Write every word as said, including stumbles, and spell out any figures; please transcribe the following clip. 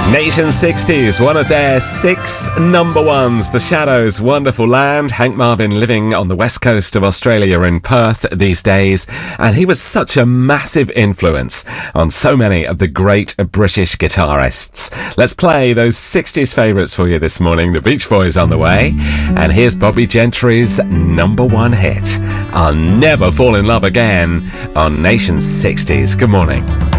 Nation sixties, one of their six number ones. The Shadows, Wonderful Land. Hank Marvin living on the west coast of Australia in Perth these days. And he was such a massive influence on so many of the great British guitarists. Let's play those sixties favourites for you this morning. The Beach Boys on the way. And here's Bobby Gentry's number one hit, I'll Never Fall in Love Again, on Nation sixties. Good morning.